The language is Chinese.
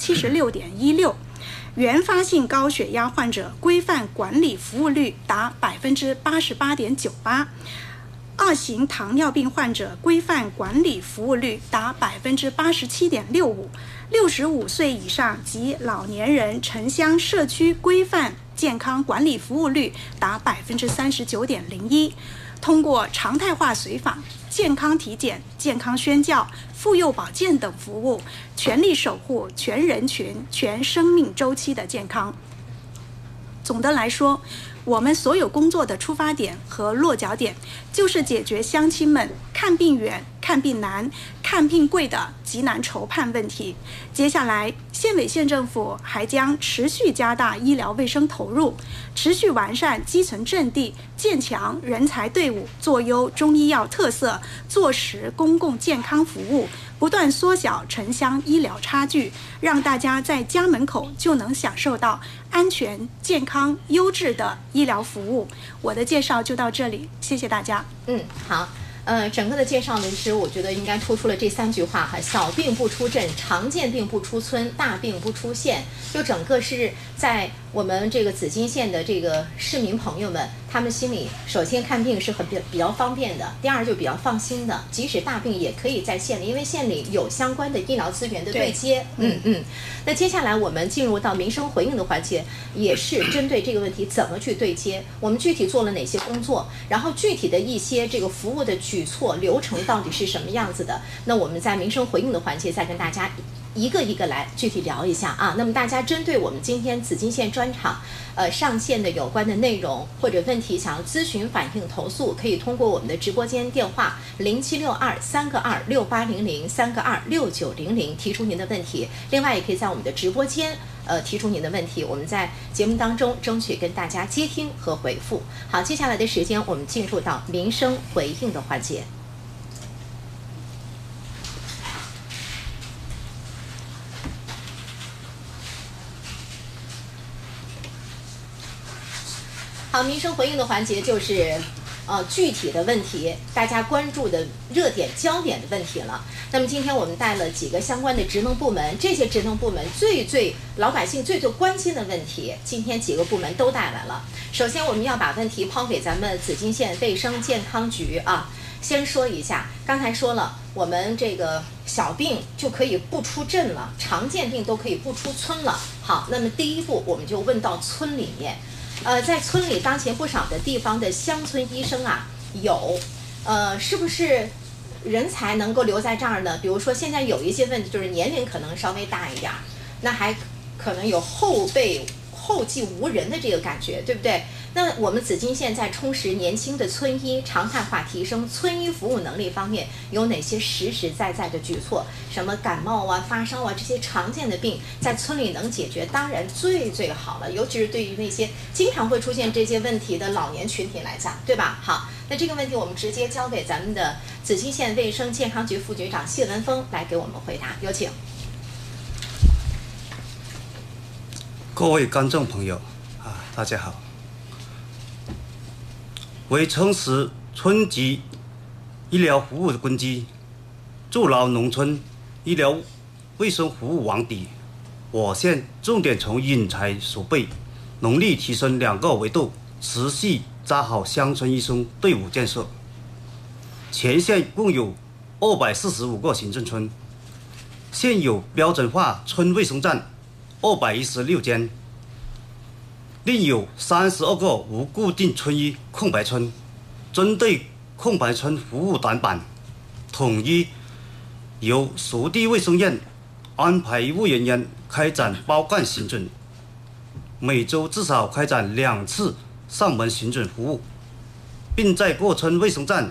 76.16%，原发性高血压患者规范管理服务率达88.98%。二型糖尿病患者规范管理服务率达87.65%，65岁以上及老年人城乡社区规范健康管理服务率达39.01%。通过常态化随访、健康体检、健康宣教、妇幼保健等服务，全力守护全人群、全生命周期的健康。总的来说，我们所有工作的出发点和落脚点，就是解决乡亲们看病远、看病难、看病贵的急难愁盼问题。接下来，县委县政府还将持续加大医疗卫生投入，持续完善基层阵地，建强人才队伍，做优中医药特色，做实公共健康服务，不断缩小城乡医疗差距，让大家在家门口就能享受到安全、健康、优质的医疗服务。我的介绍就到这里，谢谢大家。 好。整个的介绍呢，其实我觉得应该突出了这3句话哈：小病不出镇，常见病不出村，大病不出县。就整个是在我们这个紫金县的这个市民朋友们，他们心里首先看病是比较方便的，第二就比较放心的，即使大病也可以在县里，因为县里有相关的医疗资源的对接。那接下来我们进入到民生回应的环节，也是针对这个问题怎么去对接，我们具体做了哪些工作，然后具体的一些这个服务的举措流程到底是什么样子的，那我们在民生回应的环节再跟大家一个一个来具体聊一下啊。那么大家针对我们今天紫金县专场上线的有关的内容或者问题想要咨询反映投诉，可以通过我们的直播间电话0762-3个2-6800-3个2-6900提出您的问题。另外也可以在我们的直播间提出您的问题，我们在节目当中争取跟大家接听和回复。好，接下来的时间我们进入到民生回应的环节。好，民生回应的环节就是具体的问题，大家关注的热点焦点的问题了。那么今天我们带了几个相关的职能部门，这些职能部门最老百姓最关心的问题，今天几个部门都带来了。首先我们要把问题抛给咱们紫金县卫生健康局啊。先说一下，刚才说了，我们这个小病就可以不出镇了，常见病都可以不出村了。好，那么第一步我们就问到村里面。在村里，当前不少的地方的乡村医生啊，是不是人才能够留在这儿呢？比如说现在有一些问题，就是年龄可能稍微大一点，那还可能有后继无人的这个感觉，对不对？那我们紫金县在充实年轻的村医，常态化提升村医服务能力方面，有哪些实实在在的举措？什么感冒啊、发烧啊这些常见的病，在村里能解决，当然最好了。尤其是对于那些经常会出现这些问题的老年群体来讲，对吧？好，那这个问题我们直接交给咱们的紫金县卫生健康局副局长谢文峰来给我们回答，有请。 各位观众朋友大家好。为充实村级医疗服务的根基，筑牢农村医疗卫生服务网底，我县重点从人才储备、能力提升2个维度，持续扎好乡村医生队伍建设。全县共有245个行政村，现有标准化村卫生站216间，另有32个无固定村医空白村。针对空白村服务短板，统一由属地卫生院安排医务人员开展包干行准，每周至少开展2次上门行准服务，并在各村卫生站